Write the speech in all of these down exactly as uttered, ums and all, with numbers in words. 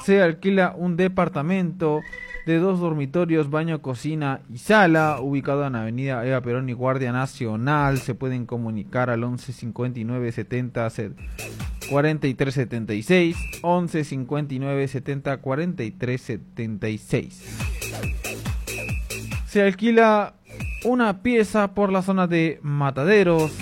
Se alquila un departamento de dos dormitorios, baño, cocina y sala, ubicado en Avenida Eva Perón y Guardia Nacional. Se pueden comunicar al once cincuenta y nueve setenta cuarenta y tres setenta y seis, once cincuenta y nueve setenta cuarenta y tres setenta y seis. Se alquila una pieza por la zona de Mataderos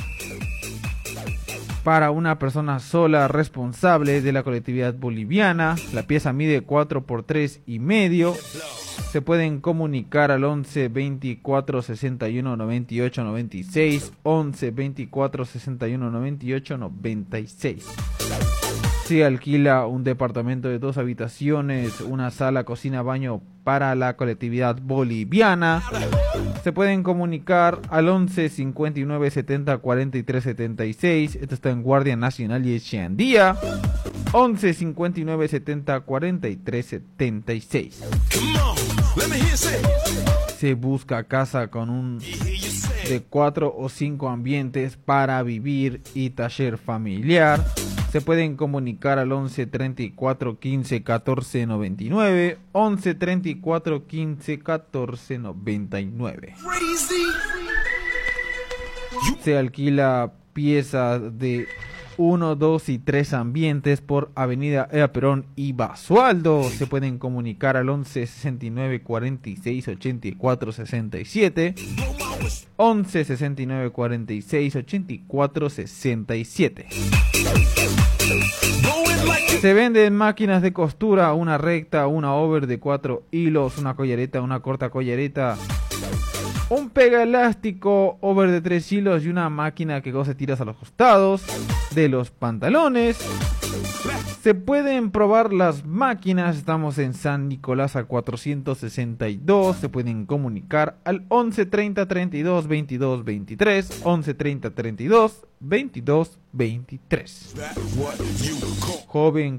para una persona sola responsable de la colectividad boliviana. La pieza mide cuatro por tres y medio. Se pueden comunicar al once veinticuatro sesenta y uno noventa y ocho noventa y seis, once veinticuatro sesenta y uno noventa y ocho noventa y seis. Se alquila un departamento de dos habitaciones, una sala, cocina, baño para la colectividad boliviana. Se pueden comunicar al once cincuenta y nueve setenta cuarenta y tres setenta y seis. Esto está en Guardia Nacional y Echeandía. once cincuenta y nueve setenta cuarenta y tres setenta y seis. Se busca casa con un de cuatro o cinco ambientes para vivir y taller familiar. Se pueden comunicar al once treinta y cuatro quince catorce noventa y nueve, once treinta y cuatro quince catorce noventa y nueve. Se alquila piezas de uno, dos y tres ambientes por Avenida Eva Perón y Basualdo. Se pueden comunicar al once sesenta y nueve cuarenta y seis ochenta y cuatro sesenta y siete, once sesenta y nueve cuarenta y seis ochenta y cuatro sesenta y siete. Se venden máquinas de costura, una recta, una over de cuatro hilos, una collareta, una corta collareta, un pega elástico, over de tres hilos y una máquina que cose tiras a los costados de los pantalones. Se pueden probar las máquinas. Estamos en San Nicolás a cuatrocientos sesenta y dos. Se pueden comunicar al once treinta treinta y dos veintidós veintitrés, once treinta treinta y dos veintidós veintitrés. Joven